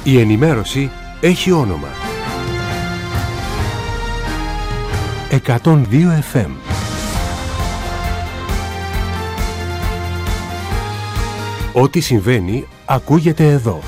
Η ενημέρωση έχει όνομα. 102 FM. Ό,τι συμβαίνει ακούγεται εδώ.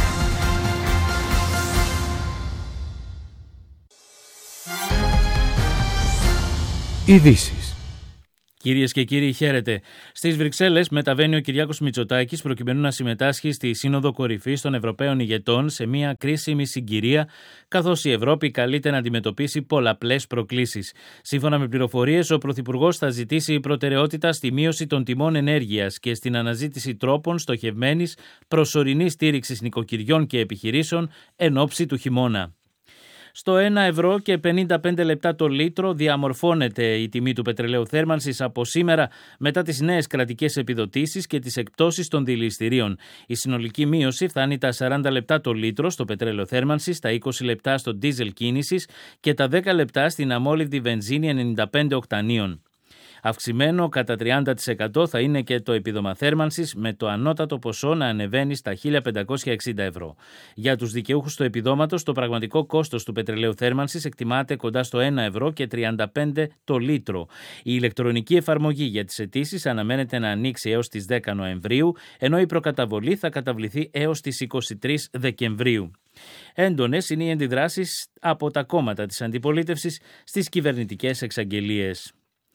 Ειδήσεις. Κυρίες και κύριοι, χαίρετε. Στις Βρυξέλλες μεταβαίνει ο Κυριάκος Μητσοτάκης προκειμένου να συμμετάσχει στη Σύνοδο Κορυφής των Ευρωπαίων ηγετών σε μια κρίσιμη συγκυρία, καθώς η Ευρώπη καλείται να αντιμετωπίσει πολλαπλές προκλήσεις. Σύμφωνα με πληροφορίες, ο Πρωθυπουργός θα ζητήσει προτεραιότητα στη μείωση των τιμών ενέργειας και στην αναζήτηση τρόπων στοχευμένης προσωρινής στήριξης νοικοκυριών και επιχειρήσεων εν ώψη του χειμώνα. Στο 1 ευρώ και 55 λεπτά το λίτρο διαμορφώνεται η τιμή του πετρελαίου θέρμανσης από σήμερα μετά τις νέες κρατικές επιδοτήσεις και τις εκπτώσεις των δηληστηρίων. Η συνολική μείωση φτάνει τα 40 λεπτά το λίτρο στο πετρέλαιο θέρμανσης, τα 20 λεπτά στο ντίζελ κίνησης και τα 10 λεπτά στην αμόλυβδη βενζίνη 95 οκτανίων. Αυξημένο κατά 30% θα είναι και το επίδομα θέρμανσης, με το ανώτατο ποσό να ανεβαίνει στα 1.560 ευρώ. Για τους δικαιούχους του επιδόματος, το πραγματικό κόστος του πετρελαίου θέρμανσης εκτιμάται κοντά στο 1 ευρώ και 35 το λίτρο. Η ηλεκτρονική εφαρμογή για τις αιτήσεις αναμένεται να ανοίξει έως τις 10 Νοεμβρίου, ενώ η προκαταβολή θα καταβληθεί έως τις 23 Δεκεμβρίου. Έντονες είναι οι αντιδράσεις από τα κόμματα της αντιπολίτευσης στις κυβερνητικές εξαγγελίες.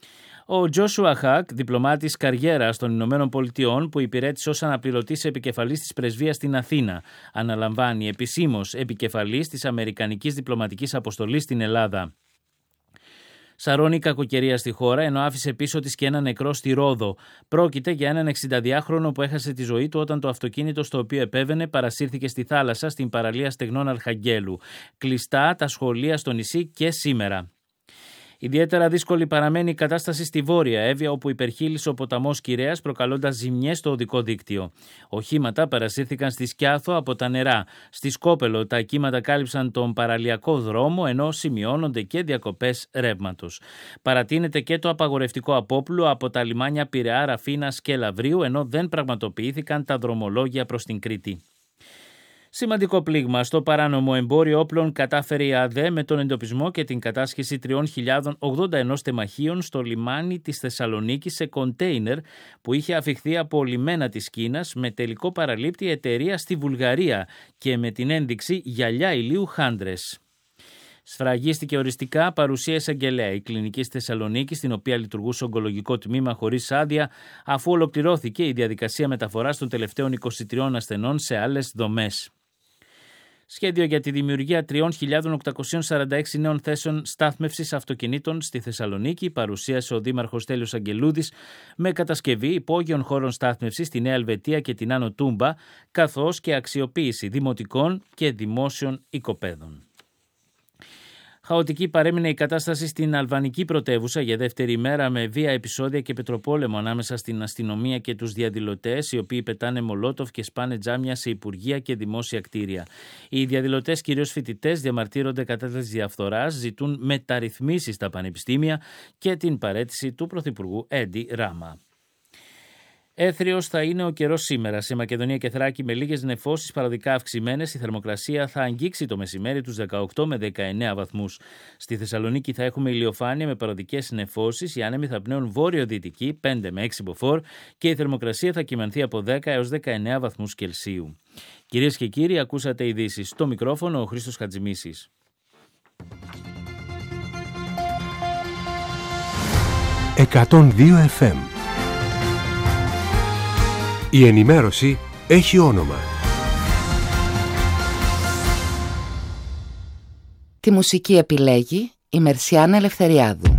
Ο Τζόσουα Χακ, διπλωμάτης καριέρας των Ηνωμένων Πολιτειών που υπηρέτησε ως αναπληρωτής επικεφαλής της πρεσβείας στην Αθήνα, αναλαμβάνει επισήμως επικεφαλής της Αμερικανικής Διπλωματικής Αποστολής στην Ελλάδα. Σαρώνει κακοκαιρία στη χώρα, ενώ άφησε πίσω της και ένα νεκρό στη Ρόδο. Πρόκειται για έναν 62χρονο που έχασε τη ζωή του όταν το αυτοκίνητο στο οποίο επέβαινε παρασύρθηκε στη θάλασσα στην παραλία Στεγνών Αρχαγγέλου. Κλειστά τα σχολεία στο νησί και σήμερα. Ιδιαίτερα δύσκολη παραμένει η κατάσταση στη Βόρεια Εύβοια, όπου υπερχείλησε ο ποταμός Κυρέας, προκαλώντας ζημιές στο οδικό δίκτυο. Οχήματα παρασύρθηκαν στη Σκιάθο από τα νερά. Στη Σκόπελο τα κύματα κάλυψαν τον παραλιακό δρόμο, ενώ σημειώνονται και διακοπές ρεύματος. Παρατείνεται και το απαγορευτικό απόπλου από τα λιμάνια Πειραιά, Ραφίνας και Λαβρίου, ενώ δεν πραγματοποιήθηκαν τα δρομολόγια προς την Κρήτη. Σημαντικό πλήγμα στο παράνομο εμπόριο όπλων κατάφερε η ΑΔΕ με τον εντοπισμό και την κατάσχεση 3.081 τεμαχίων στο λιμάνι της Θεσσαλονίκης σε κοντέινερ που είχε αφιχθεί από λιμένα της Κίνας, με τελικό παραλήπτη εταιρεία στη Βουλγαρία και με την ένδειξη γυαλιά ηλίου Χάντρες. Σφραγίστηκε οριστικά παρουσία εισαγγελέα η κλινική στη Θεσσαλονίκη, στην οποία λειτουργούσε ογκολογικό τμήμα χωρίς άδεια, αφού ολοκληρώθηκε η διαδικασία μεταφοράς των τελευταίων 23 ασθενών σε άλλες δομές. Σχέδιο για τη δημιουργία 3.846 νέων θέσεων στάθμευσης αυτοκινήτων στη Θεσσαλονίκη παρουσίασε ο Δήμαρχος Στέλιος Αγγελούδης, με κατασκευή υπόγειων χώρων στάθμευσης στη Νέα Ελβετία και την Άνω Τούμπα, καθώς και αξιοποίηση δημοτικών και δημόσιων οικοπαίδων. Χαοτική παρέμεινε η κατάσταση στην αλβανική πρωτεύουσα για δεύτερη μέρα, με βία επεισόδια και πετροπόλεμο ανάμεσα στην αστυνομία και τους διαδηλωτές, οι οποίοι πετάνε μολότοφ και σπάνε τζάμια σε υπουργεία και δημόσια κτίρια. Οι διαδηλωτές, κυρίως φοιτητές, διαμαρτύρονται κατά της διαφθοράς, ζητούν μεταρρυθμίσεις στα πανεπιστήμια και την παραίτηση του Πρωθυπουργού Έντι Ράμα. Έθριος θα είναι ο καιρός σήμερα. Σε Μακεδονία και Θράκη, με λίγες νεφώσεις παραδικά αυξημένες, η θερμοκρασία θα αγγίξει το μεσημέρι τους 18 με 19 βαθμούς. Στη Θεσσαλονίκη θα έχουμε ηλιοφάνεια με παραδικές νεφώσεις, οι άνεμοι θα πνέουν βόρειο-δυτική 5 με 6 μποφόρ και η θερμοκρασία θα κυμανθεί από 10 έως 19 βαθμούς Κελσίου. Κυρίες και κύριοι, ακούσατε ειδήσεις. Στο μικρόφωνο ο Χρήστος Χατζημίσης. 102 FM. Η ενημέρωση έχει όνομα. Τη μουσική επιλέγει η Μερσιάνα Ελευθεριάδου.